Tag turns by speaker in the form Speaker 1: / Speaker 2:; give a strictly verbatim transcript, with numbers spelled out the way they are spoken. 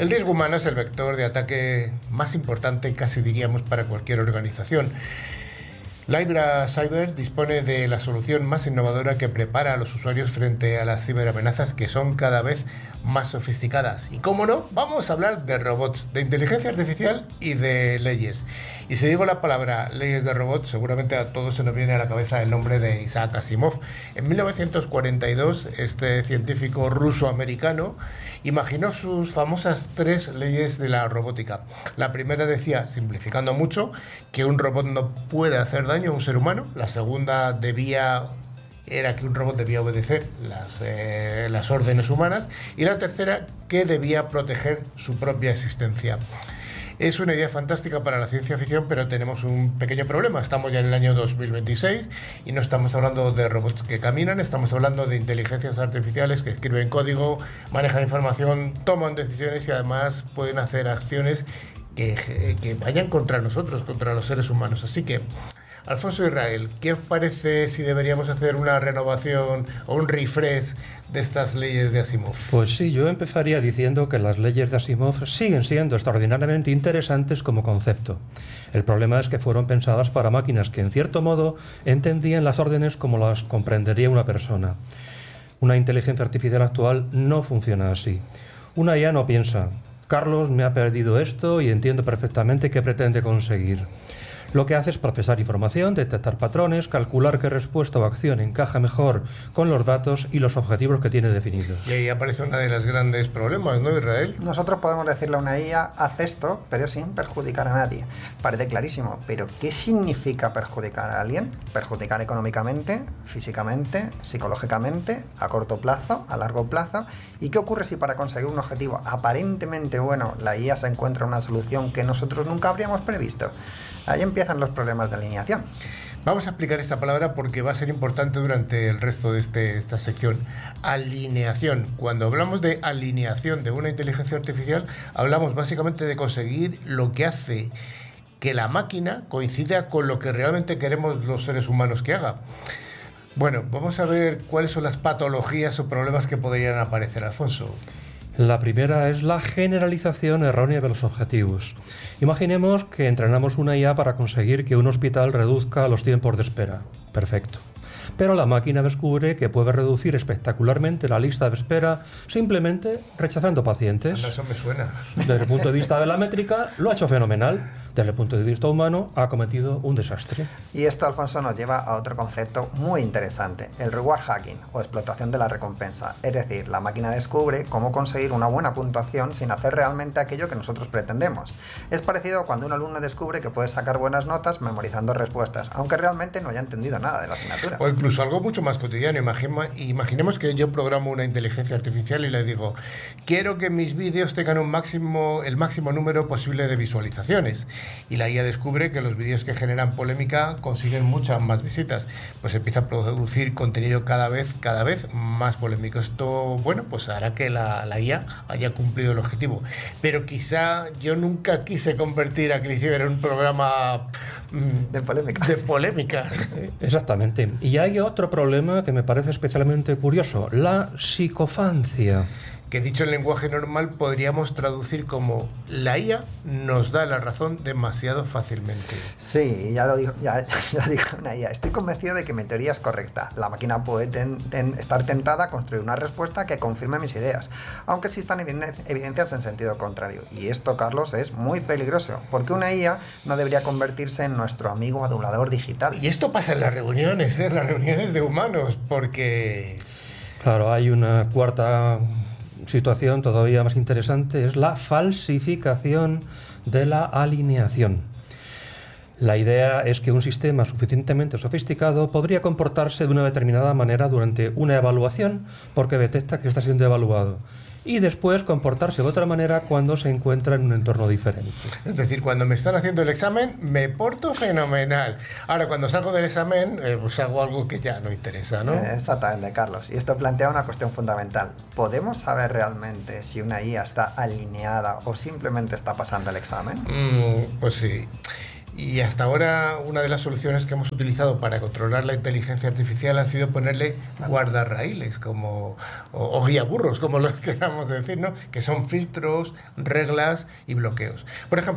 Speaker 1: El riesgo humano es el vector de ataque más importante, casi diríamos, para cualquier organización. Libra Cyber dispone de la solución más innovadora que prepara a los usuarios frente a las ciberamenazas que son cada vez más sofisticadas. Y cómo no, vamos a hablar de robots, de inteligencia artificial y de leyes. Y si digo la palabra leyes de robots, seguramente a todos se nos viene a la cabeza el nombre de Isaac Asimov. En mil novecientos cuarenta y dos, este científico ruso-americano imaginó sus famosas tres leyes de la robótica. La primera decía, simplificando mucho, que un robot no puede hacer daño a un ser humano. La segunda debía... era que un robot debía obedecer las, eh, las órdenes humanas, y la tercera, que debía proteger su propia existencia. Es una idea fantástica para la ciencia ficción, pero tenemos un pequeño problema. Estamos ya en el año dos mil veintiséis y no estamos hablando de robots que caminan, estamos hablando de inteligencias artificiales que escriben código, manejan información, toman decisiones y además pueden hacer acciones que, que vayan contra nosotros, contra los seres humanos. Así que, Alfonso Israel, ¿qué os parece si deberíamos hacer una renovación o un refresh de estas leyes de Asimov?
Speaker 2: Pues sí, yo empezaría diciendo que las leyes de Asimov siguen siendo extraordinariamente interesantes como concepto. El problema es que fueron pensadas para máquinas que, en cierto modo, entendían las órdenes como las comprendería una persona. Una inteligencia artificial actual no funciona así. Una I A no piensa, Carlos me ha perdido esto y entiendo perfectamente qué pretende conseguir. Lo que hace es procesar información, detectar patrones, calcular qué respuesta o acción encaja mejor con los datos y los objetivos que tiene definidos.
Speaker 1: Y ahí aparece uno de los grandes problemas, ¿no, Israel?
Speaker 3: Nosotros podemos decirle a una I A, haz esto, pero sin perjudicar a nadie. Parece clarísimo, pero ¿qué significa perjudicar a alguien? Perjudicar económicamente, físicamente, psicológicamente, a corto plazo, a largo plazo. ¿Y qué ocurre si para conseguir un objetivo aparentemente bueno, la I A se encuentra una solución que nosotros nunca habríamos previsto? Ahí empiezan los problemas de alineación.
Speaker 1: Vamos a explicar esta palabra porque va a ser importante durante el resto de este, esta sección. Alineación. Cuando hablamos de alineación de una inteligencia artificial, hablamos básicamente de conseguir lo que hace que la máquina coincida con lo que realmente queremos los seres humanos que haga. Bueno, vamos a ver cuáles son las patologías o problemas que podrían aparecer, Alfonso.
Speaker 2: La primera es la generalización errónea de los objetivos. Imaginemos que entrenamos una I A para conseguir que un hospital reduzca los tiempos de espera. Perfecto. Pero la máquina descubre que puede reducir espectacularmente la lista de espera simplemente rechazando pacientes.
Speaker 1: Eso me suena.
Speaker 2: Desde el punto de vista de la métrica, lo ha hecho fenomenal. Desde el punto de vista humano, ha cometido un desastre.
Speaker 3: Y esto, Alfonso, nos lleva a otro concepto muy interesante, el reward hacking, o explotación de la recompensa. Es decir, la máquina descubre cómo conseguir una buena puntuación sin hacer realmente aquello que nosotros pretendemos. Es parecido a cuando un alumno descubre que puede sacar buenas notas memorizando respuestas, aunque realmente no haya entendido nada de la asignatura.
Speaker 1: O incluso algo mucho más cotidiano. Imagina, imaginemos que yo programo una inteligencia artificial y le digo, quiero que mis vídeos tengan un máximo, el máximo número posible de visualizaciones. Y la I A descubre que los vídeos que generan polémica consiguen muchas más visitas. Pues empieza a producir contenido cada vez, cada vez más polémico. Esto, bueno, pues hará que la, la I A haya cumplido el objetivo. Pero quizá yo nunca quise convertir a ClickCiber en un programa mmm,
Speaker 3: de polémicas.
Speaker 1: De polémicas.
Speaker 2: Exactamente. Y hay otro problema que me parece especialmente curioso, la psicofancia.
Speaker 1: Que dicho en lenguaje normal podríamos traducir como la I A nos da la razón demasiado fácilmente.
Speaker 3: Sí, ya lo dijo, ya, ya dijo una I A. Estoy convencido de que mi teoría es correcta. La máquina puede ten, ten, estar tentada a construir una respuesta que confirme mis ideas, aunque existan evidencias en sentido contrario. Y esto, Carlos, es muy peligroso, porque una I A no debería convertirse en nuestro amigo adulador digital.
Speaker 1: Y esto pasa en las reuniones, ¿eh? Las reuniones de humanos, porque...
Speaker 2: Claro, hay una cuarta situación todavía más interesante, es la falsificación de la alineación. La idea es que un sistema suficientemente sofisticado podría comportarse de una determinada manera durante una evaluación porque detecta que está siendo evaluado, y después comportarse de otra manera cuando se encuentra en un entorno diferente.
Speaker 1: Es decir, cuando me están haciendo el examen, me porto fenomenal. Ahora, cuando salgo del examen, eh, pues hago algo que ya no interesa, ¿no?
Speaker 3: Eh, exactamente, Carlos. Y esto plantea una cuestión fundamental. ¿Podemos saber realmente si una I A está alineada o simplemente está pasando el examen?
Speaker 1: Mm, pues sí. Y hasta ahora una de las soluciones que hemos utilizado para controlar la inteligencia artificial ha sido ponerle guardarraíles como, o, o guiaburros, como lo queramos decir, ¿no? Que son filtros, reglas y bloqueos. Por ejemplo,